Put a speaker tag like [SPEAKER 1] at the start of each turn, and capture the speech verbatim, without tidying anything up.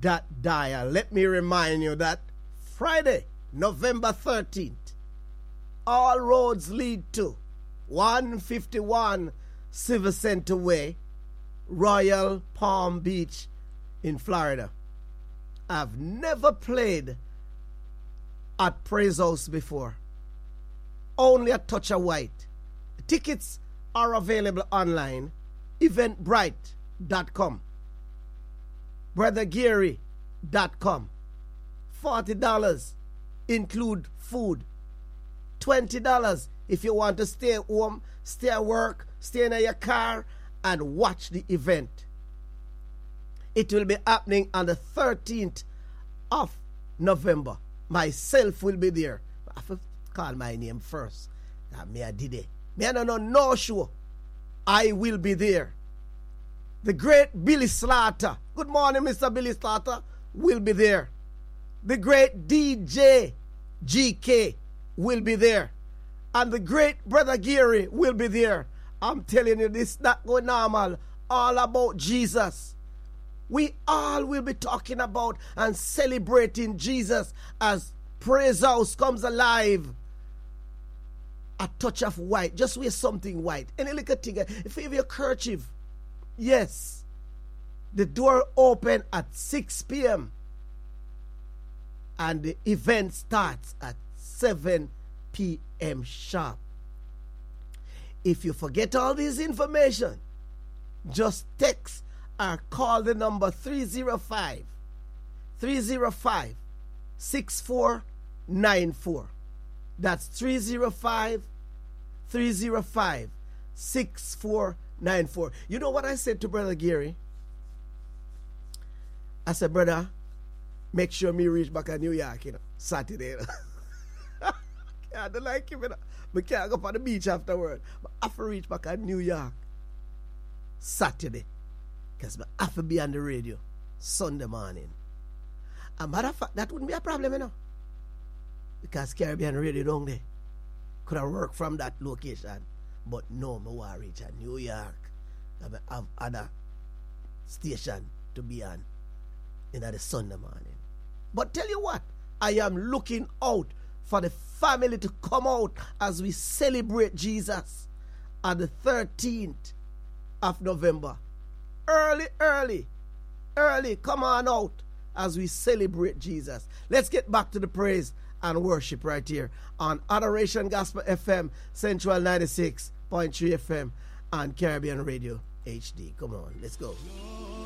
[SPEAKER 1] that dial. Let me remind you that Friday, November thirteenth, all roads lead to one fifty-one Civil Center Way, Royal Palm Beach in Florida. I've never played at Praise House before. Only a touch of white. Tickets are available online. eventbrite dot com, brother gary dot com. forty dollars include food. twenty dollars if you want to stay home, stay at work, stay in your car and watch the event. It will be happening on the thirteenth of November. Myself will be there. I have to call my name first. That me I did it. Me I don't know no show. I will be there. The great Billy Slaughter. Good morning, Mister Billy Slaughter. Will be there. The great D J G K will be there. And the great Brother Gary will be there. I'm telling you, this is not going normal. All about Jesus. We all will be talking about and celebrating Jesus as Praise House comes alive. A touch of white. Just wear something white. Any little thing. If you have your kerchief. Yes. The door open at six p.m. And the event starts at seven p.m. sharp. If you forget all this information, just text or call the number three oh five, three oh five, six four nine four. That's three oh five, three oh five, six four nine four. You know what I said to Brother Gary? I said, brother, make sure me reach back at New York, you know, Saturday. You know? I don't like him, you know. We can't go on the beach afterward. But I have to reach back at New York Saturday. Because I have to be on the radio Sunday morning. A matter of fact, that wouldn't be a problem, you know. Because Caribbean Radio down there could have worked from that location. But no, I want to reach at New York. I have other station to be on in the Sunday morning. But tell you what, I am looking out for the family to come out as we celebrate Jesus on the thirteenth of November. Early, early, early, come on out as we celebrate Jesus. Let's get back to the praise and worship right here on Adoration Gospel F M, Central ninety-six point three F M, and Caribbean Radio H D. Come on, let's go.